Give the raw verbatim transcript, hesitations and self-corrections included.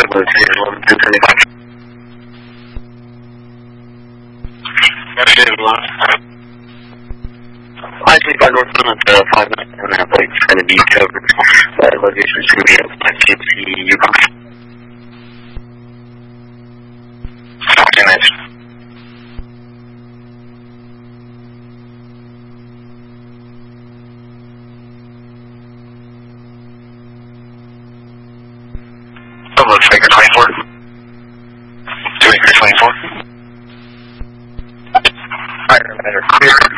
was eleven two seventy-five. I think I wrote on at uh, five minutes and that place is going to be covered. That location is going to be at five K C Yukon. Two minutes. Double Faker twenty-four. Two Acre twenty-four. Fire matter clear.